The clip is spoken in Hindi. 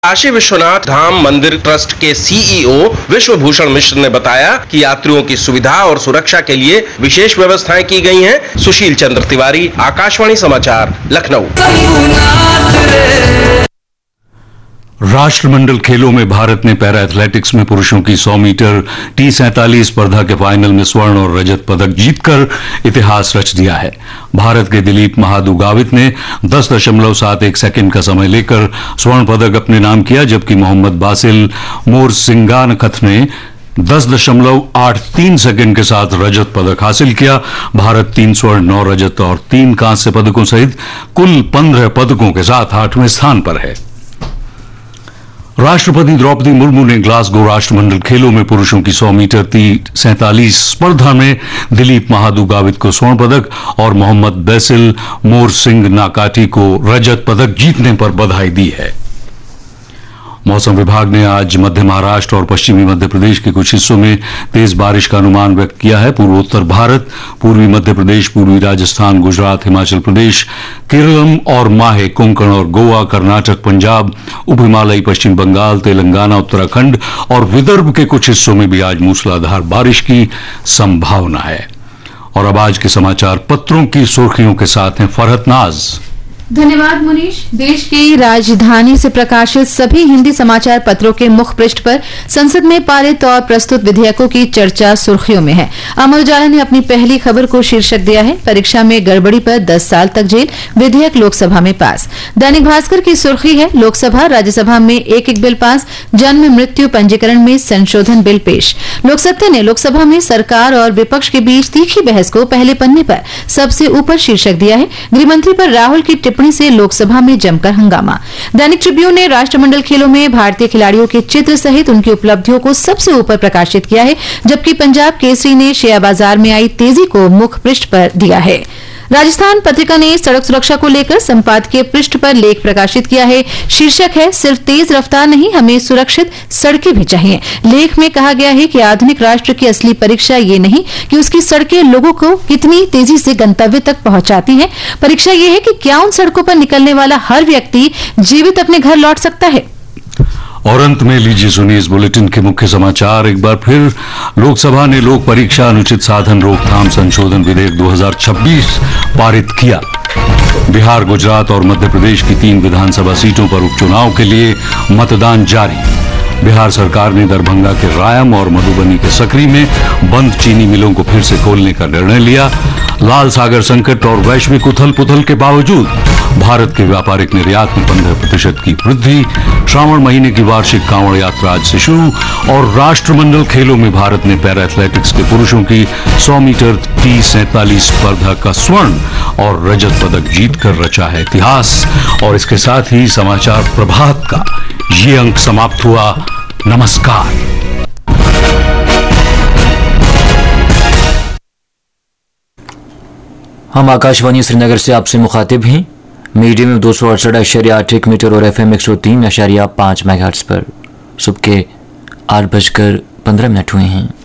काशी विश्वनाथ धाम मंदिर ट्रस्ट के सीईओ विश्वभूषण मिश्र ने बताया कि यात्रियों की सुविधा और सुरक्षा के लिए विशेष व्यवस्थाएं की गई हैं। सुशील चंद्र तिवारी, आकाशवाणी समाचार, लखनऊ। राष्ट्रमंडल खेलों में भारत ने पैरा एथलेटिक्स में पुरुषों की 100 मीटर T47 स्पर्धा के फाइनल में स्वर्ण और रजत पदक जीतकर इतिहास रच दिया है। भारत के दिलीप महादुगावित ने 10.71 सेकंड का समय लेकर स्वर्ण पदक अपने नाम किया, जबकि मोहम्मद बासिल मोरसिंगानकथ ने 10.83 सेकंड के साथ रजत पदक हासिल किया। भारत 3 स्वर्ण, 9 रजत और 3 कांस्य पदकों सहित कुल 15 पदकों के साथ 8वें स्थान पर है। राष्ट्रपति द्रौपदी मुर्मू ने ग्लासगो राष्ट्रमंडल खेलों में पुरुषों की 100 मीटर T47 स्पर्धा में दिलीप महादुगावित को स्वर्ण पदक और मोहम्मद बैसिल मोरसिंगानकथ को रजत पदक जीतने पर बधाई दी है। मौसम विभाग ने आज मध्य महाराष्ट्र और पश्चिमी मध्य प्रदेश के कुछ हिस्सों में तेज बारिश का अनुमान व्यक्त किया है। पूर्वोत्तर भारत, पूर्वी मध्य प्रदेश, पूर्वी राजस्थान, गुजरात, हिमाचल प्रदेश, केरलम और माहे, कोंकण और गोवा, कर्नाटक, पंजाब, उप हिमालयी पश्चिम बंगाल, तेलंगाना, उत्तराखंड और विदर्भ के कुछ हिस्सों में भी आज मूसलाधार बारिश की संभावना है। और अब आज के समाचार पत्रों की सुर्खियों के साथ हैं फरहत नाज। धन्यवाद मुनीश। देश की राजधानी से प्रकाशित सभी हिंदी समाचार पत्रों के मुख पृष्ठ पर संसद में पारित और प्रस्तुत विधेयकों की चर्चा सुर्खियों में है। अमर उजाला ने अपनी पहली खबर को शीर्षक दिया है, परीक्षा में गड़बड़ी पर 10 साल तक जेल, विधेयक लोकसभा में पास। दैनिक भास्कर की सुर्खी है, लोकसभा राज्यसभा में एक बिल पास, जन्म मृत्यु पंजीकरण में संशोधन बिल पेश। लोकसत्ता ने लोकसभा में सरकार और विपक्ष के बीच तीखी बहस को पहले पन्ने पर सबसे ऊपर शीर्षक दिया है। गृहमंत्री पर राहुल की टिप्पणी से लोकसभा में जमकर हंगामा। दैनिक ट्रिब्यून ने राष्ट्रमंडल खेलों में भारतीय खिलाड़ियों के चित्र सहित उनकी उपलब्धियों को सबसे ऊपर प्रकाशित किया है, जबकि पंजाब केसरी ने शेयर बाजार में आई तेजी को मुख पृष्ठ पर दिया है। राजस्थान पत्रिका ने सड़क सुरक्षा को लेकर संपादकीय पृष्ठ पर लेख प्रकाशित किया है। शीर्षक है, सिर्फ तेज रफ्तार नहीं, हमें सुरक्षित सड़कें भी चाहिए। लेख में कहा गया है कि आधुनिक राष्ट्र की असली परीक्षा ये नहीं कि उसकी सड़कें लोगों को कितनी तेजी से गंतव्य तक पहुंचाती हैं, परीक्षा ये है कि क्या उन सड़कों पर निकलने वाला हर व्यक्ति जीवित अपने घर लौट सकता है। और अंत में लीजिए सुनिए इस बुलेटिन के मुख्य समाचार एक बार फिर। लोकसभा ने लोक परीक्षा अनुचित साधन रोकथाम संशोधन विधेयक 2026 पारित किया। बिहार, गुजरात और मध्य प्रदेश की 3 विधानसभा सीटों पर उपचुनाव के लिए मतदान जारी। बिहार सरकार ने दरभंगा के रायम और मधुबनी के सकरी में बंद चीनी मिलों को फिर से खोलने का निर्णय लिया। लाल सागर संकट और वैश्विक उथल पुथल के बावजूद भारत के व्यापारिक निर्यात में 15% की वृद्धि। श्रावण महीने की वार्षिक कांवड़ यात्रा आज से शुरू। और राष्ट्रमंडल खेलों में भारत ने पैरा एथलेटिक्स के पुरुषों की 100 मीटर T47 स्पर्धा का स्वर्ण और रजत पदक जीतकर रचा है इतिहास। और इसके साथ ही समाचार प्रभात का ये अंक समाप्त हुआ। नमस्कार। हम आकाशवाणी श्रीनगर से आपसे मुखातिब हैं। मीडियम में 268.8 मीटर और FM 103.5 मेगाहर्ट्ज पर सुबह के 8:15 हुए हैं।